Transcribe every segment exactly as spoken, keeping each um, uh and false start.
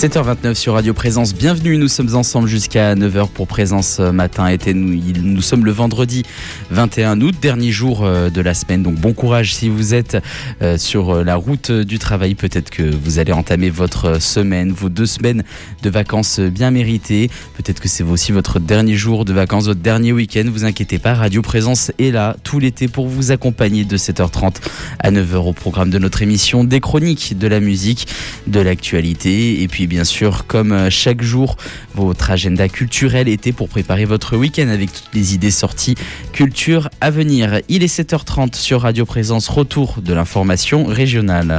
sept heures vingt-neuf sur Radio Présence, bienvenue, nous sommes ensemble jusqu'à neuf heures pour Présence Matin été. Nous, nous sommes le vendredi vingt et un août, dernier jour de la semaine, donc bon courage si vous êtes sur la route du travail, peut-être que vous allez entamer votre semaine, vos deux semaines de vacances bien méritées, peut-être que c'est aussi votre dernier jour de vacances, votre dernier week-end, vous inquiétez pas, Radio Présence est là tout l'été pour vous accompagner de sept heures trente à neuf heures au programme de notre émission, des chroniques, de la musique, de l'actualité et puis bien sûr comme chaque jour votre agenda culturel été pour préparer votre week-end avec toutes les idées sorties culture à venir. Il est sept heures trente sur Radio Présence, retour de l'information régionale.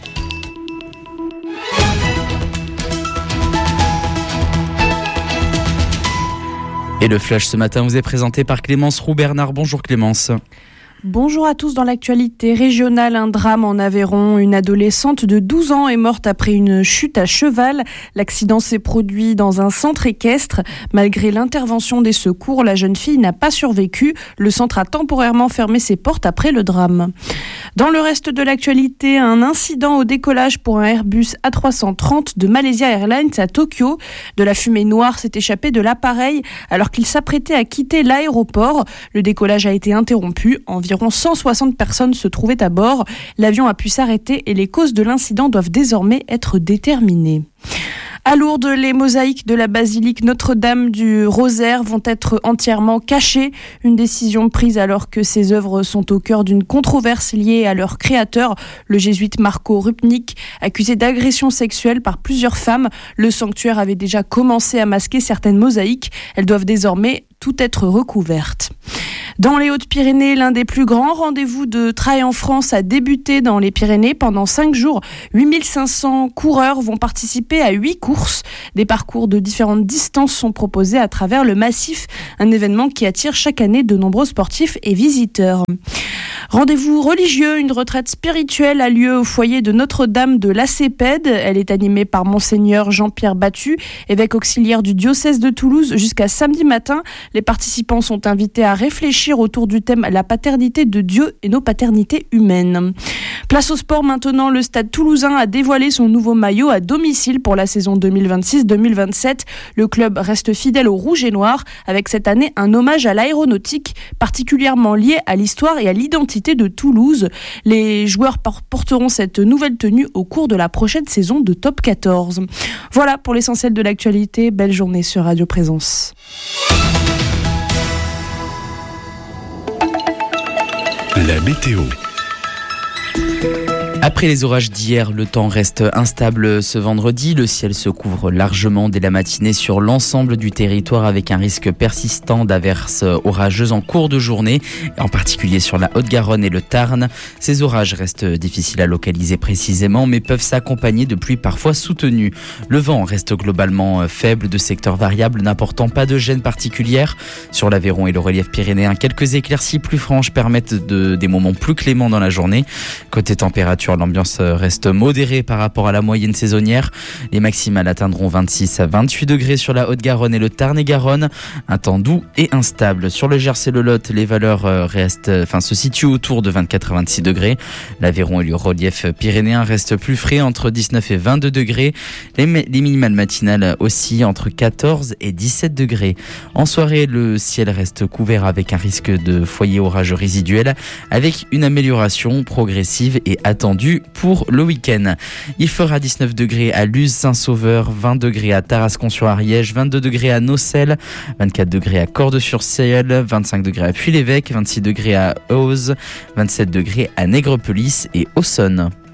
Et le flash ce matin vous est présenté par Clémence Roux-Bernard. Bonjour Clémence. Bonjour à tous. Dans l'actualité régionale, un drame en Aveyron. Une adolescente de douze ans est morte après une chute à cheval. L'accident s'est produit dans un centre équestre. Malgré l'intervention des secours, la jeune fille n'a pas survécu. Le centre a temporairement fermé ses portes après le drame. Dans le reste de l'actualité, un incident au décollage pour un Airbus A trois cent trente de Malaysia Airlines à Tokyo. De la fumée noire s'est échappée de l'appareil alors qu'il s'apprêtait à quitter l'aéroport. Le décollage a été interrompu. Environ cent soixante personnes se trouvaient à bord. L'avion a pu s'arrêter et les causes de l'incident doivent désormais être déterminées. À Lourdes, les mosaïques de la basilique Notre-Dame du Rosaire vont être entièrement cachées. Une décision prise alors que ces œuvres sont au cœur d'une controverse liée à leur créateur, le jésuite Marco Rupnik, accusé d'agression sexuelle par plusieurs femmes. Le sanctuaire avait déjà commencé à masquer certaines mosaïques. Elles doivent désormais toutes être recouvertes. Dans les Hautes-Pyrénées, l'un des plus grands rendez-vous de trail en France a débuté dans les Pyrénées. Pendant cinq jours, huit mille cinq cents coureurs vont participer à huit courses. Des parcours de différentes distances sont proposés à travers le massif, un événement qui attire chaque année de nombreux sportifs et visiteurs. Rendez-vous religieux, une retraite spirituelle a lieu au foyer de Notre-Dame de Lacépède. Elle est animée par Monseigneur Jean-Pierre Battu, évêque auxiliaire du diocèse de Toulouse, jusqu'à samedi matin. Les participants sont invités à réfléchir autour du thème « La paternité de Dieu et nos paternités humaines ». Place au sport maintenant, le Stade Toulousain a dévoilé son nouveau maillot à domicile pour la saison deux mille vingt-six deux mille vingt-sept. Le club reste fidèle au rouge et noir, avec cette année un hommage à l'aéronautique, particulièrement lié à l'histoire et à l'identité de Toulouse. Les joueurs porteront cette nouvelle tenue au cours de la prochaine saison de Top quatorze. Voilà pour l'essentiel de l'actualité. Belle journée sur Radio Présence. La météo. Après les orages d'hier, le temps reste instable ce vendredi. Le ciel se couvre largement dès la matinée sur l'ensemble du territoire avec un risque persistant d'averses orageuses en cours de journée, en particulier sur la Haute-Garonne et le Tarn. Ces orages restent difficiles à localiser précisément, mais peuvent s'accompagner de pluies parfois soutenues. Le vent reste globalement faible, de secteurs variables n'apportant pas de gêne particulière. Sur l'Aveyron et le relief pyrénéen, quelques éclaircies plus franches permettent de, des moments plus cléments dans la journée. Côté température, l'ambiance reste modérée par rapport à la moyenne saisonnière. Les maximales atteindront vingt-six à vingt-huit degrés sur la Haute-Garonne et le Tarn-et-Garonne. Un temps doux et instable. Sur le Gers et le Lot, les valeurs restent, enfin, se situent autour de vingt-quatre à vingt-six degrés. L'Aveyron et le relief pyrénéen restent plus frais, entre dix-neuf et vingt-deux degrés. Les, les minimales matinales aussi entre quatorze et dix-sept degrés. En soirée, le ciel reste couvert avec un risque de foyer orageux résiduel, avec une amélioration progressive et attendue pour le week-end. Il fera dix-neuf degrés à Luz, Saint-Sauveur, vingt degrés à Tarascon-sur-Ariège, vingt-deux degrés à Nocelles, vingt-quatre degrés à Cordes-sur-Ciel, vingt-cinq degrés à Puy-l'Évêque, vingt-six degrés à Eauze, vingt-sept degrés à Nègrepelisse et Auxonne.